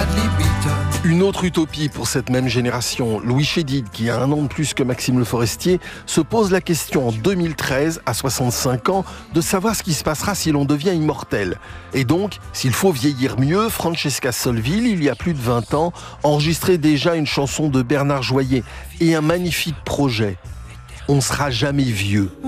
Une autre utopie pour cette même génération. Louis Chédid, qui a 1 an de plus que Maxime Le Forestier, se pose la question en 2013, à 65 ans, de savoir ce qui se passera si l'on devient immortel. Et donc, s'il faut vieillir mieux, Francesca Solville, il y a plus de 20 ans, enregistrait déjà une chanson de Bernard Joyer et un magnifique projet. On sera jamais vieux.